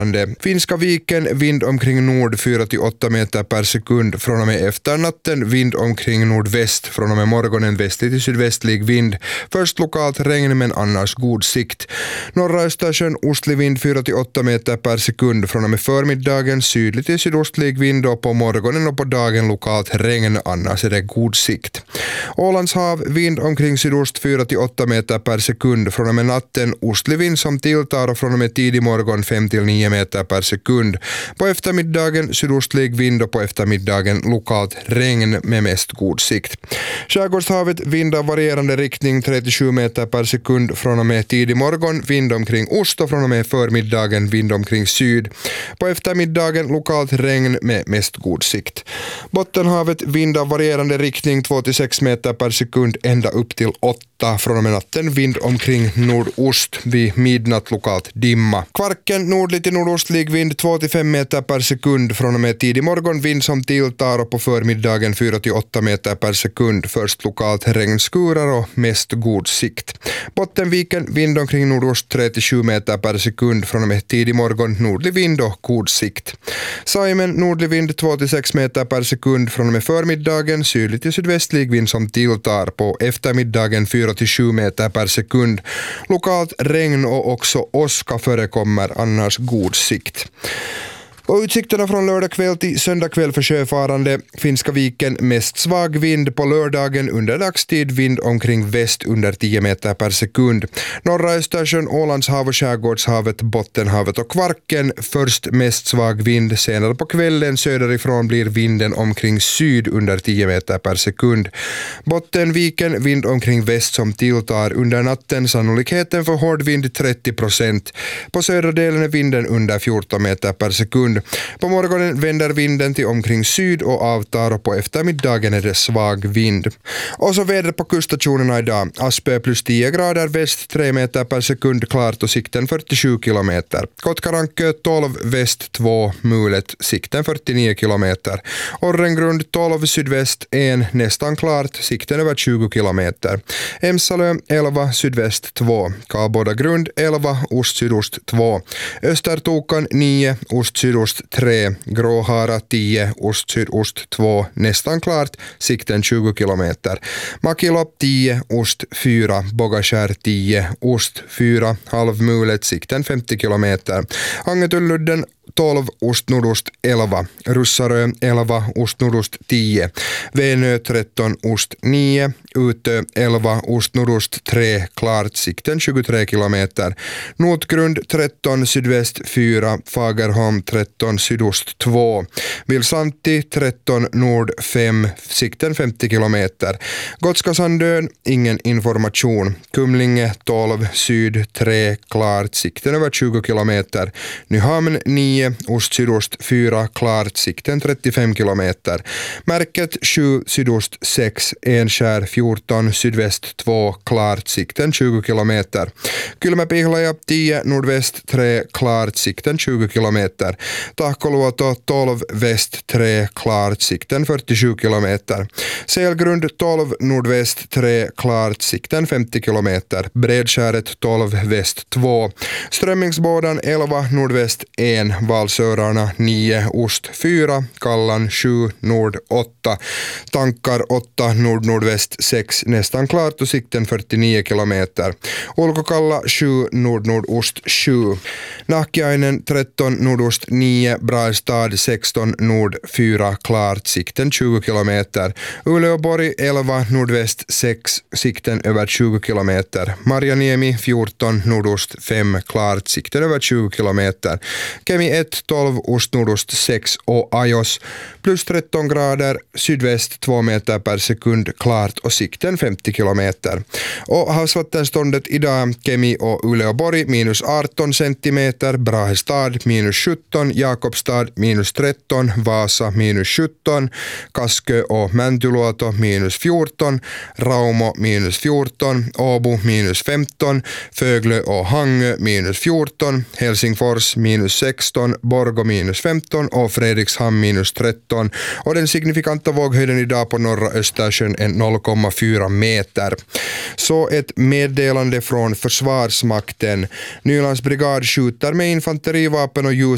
Finska viken, vind omkring nord 4-8 meter per sekund från och med efter natten, vind omkring nordväst från och med morgonen västlig till sydvästlig vind. Först lokalt regn men annars god sikt. Norra Östersjön ostlig vind 4-8 meter per sekund från och med förmiddagen, sydlig till sydostlig vind och på morgonen och på dagen lokalt regn, annars är det god sikt. Ålands hav, vind omkring sydost 4-8 meter per sekund från och med natten, ostlig vind som tilltar och från och med tidig morgon 5-9 meter per sekund. På eftermiddagen sydostlig vind och på eftermiddagen lokalt regn med mest god sikt. Skärgårdshavet, vind av varierande riktning 37 meter per sekund från och med tidig morgon, vind omkring ost och från och med förmiddagen vind omkring syd. På eftermiddagen lokalt regn med mest god sikt. Bottenhavet, vind av varierande riktning 2-6 meter per sekund ända upp till 8 från och med natten, vind omkring nordost vid midnatt lokalt dimma. Kvarken, nordlig till nordostlig vind 2-5 meter per sekund från och med tidig morgon, vind som tilltar och på förmiddagen 4-8 meter per sekund, först lokalt regnskurar och mest god sikt. Bottenviken, vind omkring nordost 3-7 meter per sekund från och med tidig morgon, nordlig vind och god sikt. Saimen, nordlig vind 2-6 meter per sekund från och med förmiddagen, sydlig till sydvästlig vind som tilltar, på eftermiddagen 4-7 meter per sekund. Lokalt regn och också åska förekommer, annars god sikt. Och utsikterna från lördag kväll till söndag kväll för sjöfarande. Finska viken, mest svag vind på lördagen, under dagstid vind omkring väst under 10 meter per sekund. Norra Östersjön, Ålandshav och Skärgårdshavet, Bottenhavet och Kvarken, först mest svag vind, senare på kvällen söderifrån blir vinden omkring syd under 10 meter per sekund. Bottenviken, vind omkring väst som tilltar, under natten sannolikheten för hård vind 30%. På södra delen är vinden under 14 meter per sekund. På morgonen vänder vinden till omkring syd och avtar och på eftermiddagen är det svag vind. Och så väder på kuststationerna idag. Aspö plus 10 grader, väst 3 meter per sekund klart och sikten 47 kilometer. Kotkarankö 12, väst 2, mulet, sikten 49 kilometer. Orrengrund 12, sydväst 1, nästan klart, sikten över 20 kilometer. Emsalö 11, sydväst 2. Kalbodagrund 11, ost-sydost 2. Östertokan 9, ost-sydost 3, Gråhara 10, ost-sydost 2, nästan klart, sikten 20 kilometer. Makilo 10, ost 4, Bogaskär 10, ost 4, halvmulet, sikten 50 kilometer. Angetulludden 12, ost-nordost 11, Russarö 11, ost-nordost 10, Venö 13, ost 9, Utö 11, ost-nordost 3, klart, sikten 23 kilometer. Notgrund 13, sydväst 4, Fagerholm 13, sydost 2, Vilsanti 13, nord 5, sikten 50 kilometer. Gotskasandön, ingen information. Kumlinge 12, syd 3, klart, sikten över 20 kilometer. Nyhamn 9, ost-sydost 4, klart, sikten 35 kilometer. Märket 7, sydost 6, Enskär 14, sydväst 2, klart, sikten 20 kilometer. Kylmäpihlaja 10, nordväst 3, klart, sikten 20 kilometer. Tahkoluoto 12, väst 3, klart, sikten 47 kilometer. Selgrund 12, nordväst 3, klart, sikten 50 kilometer. Bredskäret 12, väst 2. Strömmingsbådan 11, nordväst 1, Valsörarna 9, ost 4, Kallan 7, nord 8. Tankar 8, nord-nordväst 6, nästan klart och sikten 49 kilometer. Ulkokalla 7, nord-nordost 7. Nahkiainen 13, nordost 9, Brastad 16, nord 4, klart, sikten 20 kilometer. Uleåborg 11, nordväst 6, sikten över 20 kilometer. Marjaniemi 14, nordost 5, klart, sikten över 20 kilometer. Kemi 1, 12, ost-nordost 6 och Ajos plus 13 grader, sydväst 2 meter per sekund, klart och sikten 50 kilometer. Och havsvattenståndet idag, Kemi och Uleåborg minus 18 centimeter, Brahestad minus 17, Jakobstad minus 13, Vasa minus 17, Kaskö och Mäntyluoto minus 14, Raumo minus 14, Åbo minus 15, Föglö och Hangö minus 14, Helsingfors minus 16, Borgå minus 15 och Fredrikshamn minus 13. Och den signifikanta våghöjden idag på norra Östersjön är 0,4 meter. Så ett meddelande från Försvarsmakten. Nylands brigad skjuter med infanterivapen och ljus